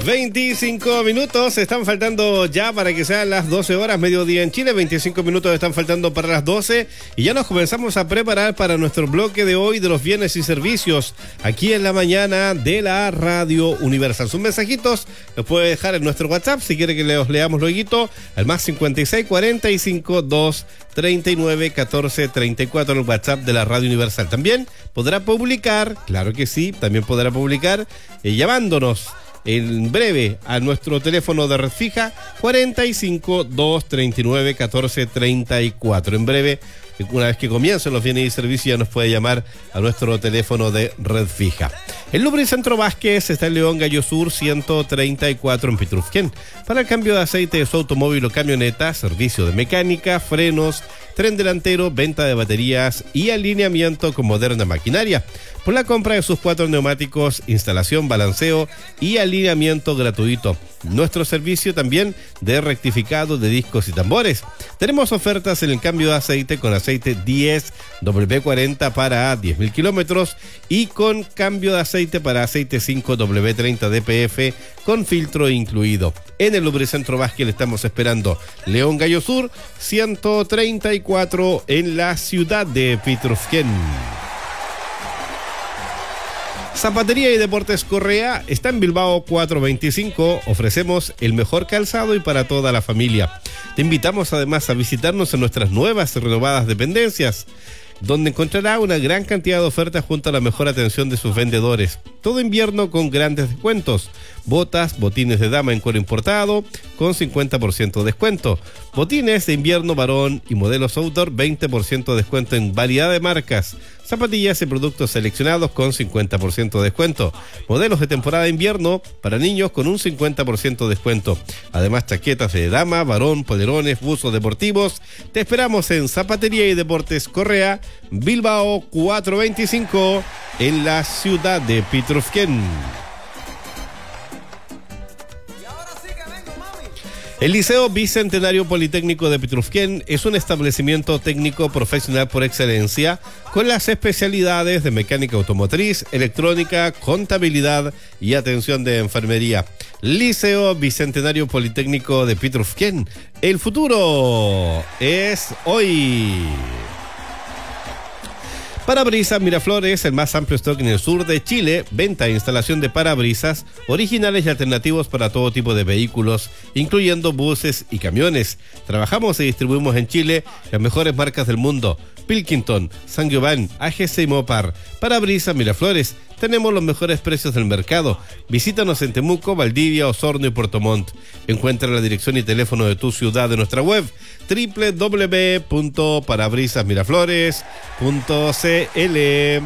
25 minutos están faltando ya para que sean las 12 horas, mediodía en Chile. 25 minutos están faltando para las 12 y ya nos comenzamos a preparar para nuestro bloque de hoy de los bienes y servicios aquí en la mañana de la Radio Universal. Sus mensajitos los puede dejar en nuestro WhatsApp si quiere que los leamos luego al más 56 45 2 39 14 34 en el WhatsApp de la Radio Universal. También podrá publicar, claro que sí, también podrá publicar llamándonos en breve a nuestro teléfono de red fija 45 239 14 34. En breve, una vez que comiencen los bienes y servicios, ya nos puede llamar a nuestro teléfono de red fija. El Lubricentro Vázquez está en León Gallo Sur 134 en Pitrufquén. Para el cambio de aceite de su automóvil o camioneta, servicio de mecánica, frenos, tren delantero, venta de baterías y alineamiento con moderna maquinaria. Por la compra de sus 4 neumáticos, instalación, balanceo y alineamiento gratuito. Nuestro servicio también de rectificado de discos y tambores. Tenemos ofertas en el cambio de aceite con aceite 10 W40 para 10.000 kilómetros y con cambio de aceite para aceite 5 W30 DPF con filtro incluido. En el Lubricentro Vázquez le estamos esperando. León Gallo Sur 134 en la ciudad de Pitrufquén. Zapatería y Deportes Correa está en Bilbao 425. Ofrecemos el mejor calzado y para toda la familia. Te invitamos además a visitarnos en nuestras nuevas y renovadas dependencias, donde encontrará una gran cantidad de ofertas junto a la mejor atención de sus vendedores. Todo invierno con grandes descuentos. Botas, botines de dama en cuero importado con 50% de descuento. Botines de invierno varón y modelos outdoor 20% de descuento en variedad de marcas. Zapatillas y productos seleccionados con 50% de descuento. Modelos de temporada de invierno para niños con un 50% de descuento. Además, chaquetas de dama, varón, polerones, buzos deportivos. Te esperamos en Zapatería y Deportes Correa, Bilbao 425, en la ciudad de Pitrufquén. El Liceo Bicentenario Politécnico de Pitrufquén es un establecimiento técnico profesional por excelencia con las especialidades de mecánica automotriz, electrónica, contabilidad y atención de enfermería. Liceo Bicentenario Politécnico de Pitrufquén. El futuro es hoy. Parabrisas Miraflores, el más amplio stock en el sur de Chile, venta e instalación de parabrisas originales y alternativos para todo tipo de vehículos, incluyendo buses y camiones. Trabajamos y distribuimos en Chile las mejores marcas del mundo: Pilkington, Saint-Gobain, AGC y Mopar. Parabrisas Miraflores, tenemos los mejores precios del mercado. Visítanos en Temuco, Valdivia, Osorno y Puerto Montt. Encuentra la dirección y teléfono de tu ciudad en nuestra web www.parabrisasmiraflores.cl.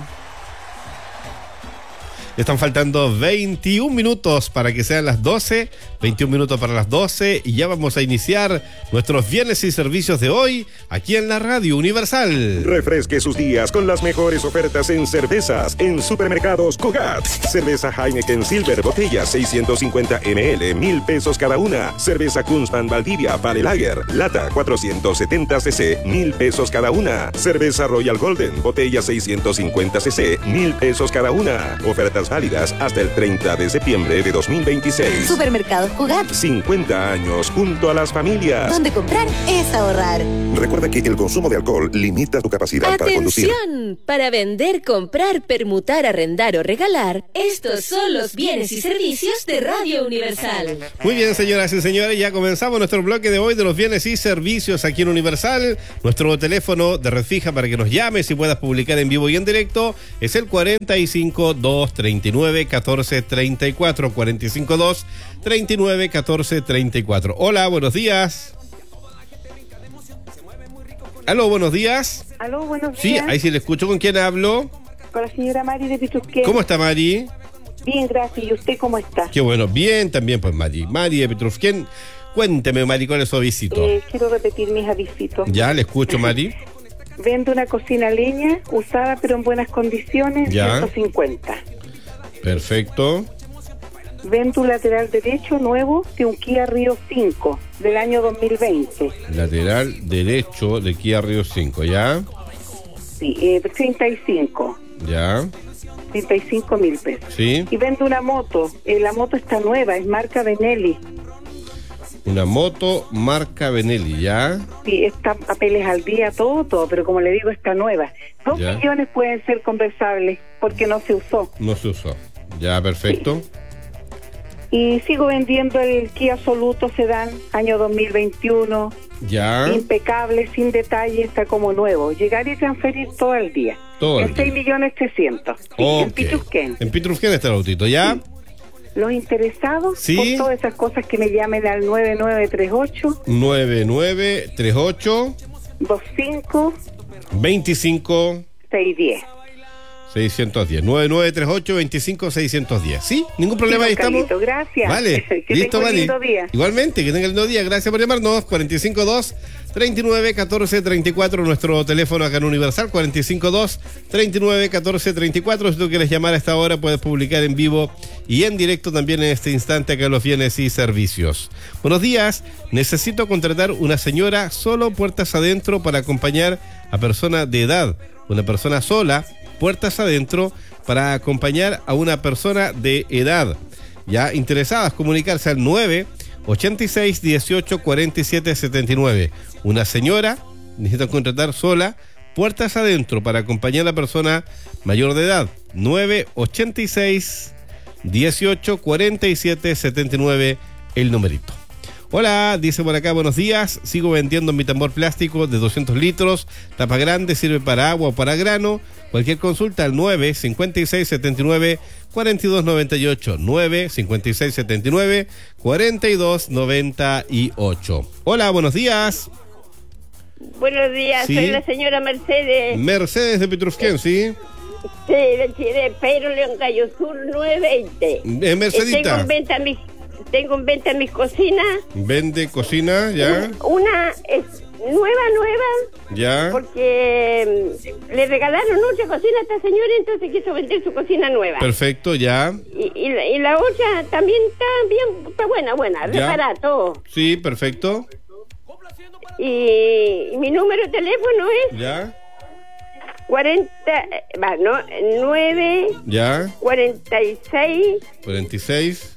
Están faltando 21 minutos para que sean las 12, 21 minutos para las 12 y ya vamos a iniciar nuestros bienes y servicios de hoy aquí en la Radio Universal. Refresque sus días con las mejores ofertas en cervezas en Supermercados Cugat. Cerveza Heineken Silver, botella 650 ml, 1,000 pesos cada una. Cerveza Kunzman Valdivia Vale Lager, lata 470 cc, 1,000 pesos cada una. Cerveza Royal Golden, botella 650 cc, 1,000 pesos cada una. Ofertas válidas hasta el 30 de septiembre de 2026. Supermercados Cugat. 50 años junto a las familias. Donde comprar es ahorrar. Recuerda que el consumo de alcohol limita tu capacidad para conducir. ¡Atención! Para vender, comprar, permutar, arrendar o regalar, estos son los bienes y servicios de Radio Universal. Muy bien, señoras y señores, ya comenzamos nuestro bloque de hoy de los bienes y servicios aquí en Universal. Nuestro teléfono de red fija para que nos llames y puedas publicar en vivo y en directo es el 45 239 14 34, 45 239 14 34. Hola, buenos días. Aló, buenos días. Aló, buenos días. Sí, ahí sí le escucho. ¿Con quién hablo? Con la señora Mari de Pitrufquén. ¿Cómo está, Mari? Bien, gracias. ¿Y usted cómo está? Qué bueno, bien también, pues, Mari. Mari de Pitrufquén. Cuénteme, Mari, ¿cuál es su avisito? Quiero repetir mis avisitos. Ya, le escucho, Mari. Vendo una cocina a leña, usada pero en buenas condiciones, Ya. 150. Perfecto. Vendo un lateral derecho nuevo de un Kia Rio 5 del año 2020. Lateral derecho de Kia Rio 5, ¿ya? Sí, 35. Ya. 35.000 pesos. Sí. Y vendo una moto. La moto está nueva, es marca Benelli. Una moto marca Benelli, ¿ya? Sí, está papeles al día, todo, pero como le digo, está nueva. 2 Ya. millones pueden ser conversables porque no se usó. No se usó. Ya, perfecto. Y sigo vendiendo el Kia Soluto Sedán, año 2021. Ya. Impecable, sin detalle, está como nuevo. Llegar y transferir todo el día. Todo el En día. 6.300.000. Sí, en Ok. Pichusquén. En Pitrufquén está el autito, ¿ya? Los interesados, Sí. por todas esas cosas, que me llamen al 9938 9938 25 25 610. 610. 9938 25 610. ¿Sí? ¿Ningún problema? Ahí estamos. Carlito, gracias. Vale. Que Listo, tenga un vale. lindo día. Igualmente, que tenga el lindo día. Gracias por llamarnos. 452 39 14 34, nuestro teléfono acá en Universal. 452 39 14 34. Si tú quieres llamar a esta hora, puedes publicar en vivo y en directo también en este instante acá en los bienes y servicios. Buenos días. Necesito contratar una señora solo puertas adentro para acompañar a persona de edad. Una persona sola, puertas adentro, para acompañar a una persona de edad. Ya interesadas, comunicarse al 986 18 47 79. Una señora necesita contratar sola, puertas adentro, para acompañar a la persona mayor de edad. 986 18 47 79, el numerito. Hola, dice por acá, buenos días, sigo vendiendo mi tambor plástico de 200 litros, tapa grande, sirve para agua o para grano. Cualquier consulta al 956 79 42 98, 956 79 42 98. Hola, buenos días. Buenos días, Sí. soy la señora Mercedes. Mercedes de Pitrufquén, ¿sí? Sí, de Chile, Pedro León Gallo Sur 920. Mercedita. Tengo en venta mis cocinas. Vende cocina, ¿ya? Una es nueva, ¿Ya? porque le regalaron otra cocina a esta señora, entonces quiso vender su cocina nueva. Perfecto, ya. Y la otra también está bien, está buena, Ya. repara todo. Sí, perfecto. Y mi número de teléfono es ¿Ya? 9 ¿Ya? 46 46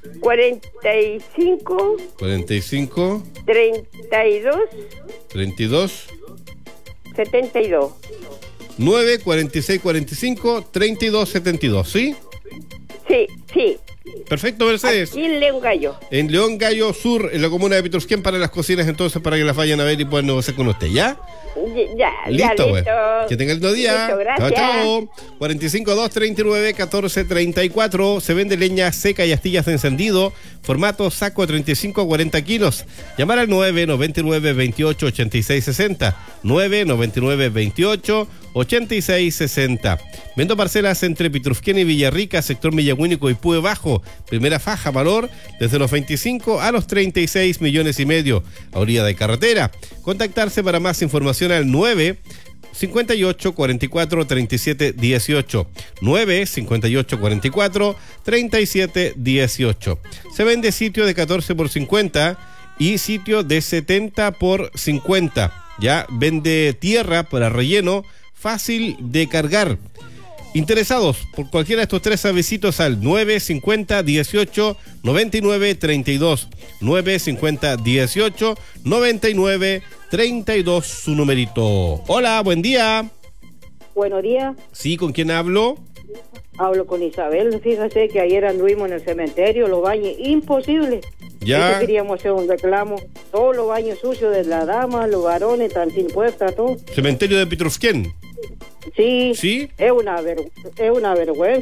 45 45 32 32 72. 9 46 45 32 72, ¿sí? Sí. Perfecto, Mercedes. Aquí en León Gallo. En León Gallo Sur, en la comuna de Pitrufquén, para las cocinas, entonces, para que las vayan a ver y puedan negociar con usted, ¿ya? Listo, Pues. Que tenga el lindo día. Listo, gracias. Chao. 45 39 14 34. Se vende leña seca y astillas de encendido. Formato saco de 35 a 40 kilos. Llamar al 999 28 86 60. 999 28 86 60. Vendo parcelas entre Pitrufquén y Villarrica, sector Millagüínico y Púe Bajo. Primera faja, valor desde los 25 a los 36 millones y medio. A orilla de carretera. Contactarse para más información al 9 58 44 37 18. 9 58 44 37 18. Se vende sitio de 14 por 50 y sitio de 70 por 50. Ya vende tierra para relleno, fácil de cargar. Interesados por cualquiera de estos tres avisitos al 950 18 99 32. 950 18 99 32, su numerito. Hola, buen día. Buenos días, Sí, ¿con quién hablo? hablo con Isabel. Fíjese que ayer anduvimos en el cementerio, los baños, imposible. Ya. Es que queríamos hacer un reclamo. Todos los baños sucios de las damas, los varones, están sin puerta, todo. Cementerio de Pitrufquén. Sí, ¿Sí? es una vergüenza.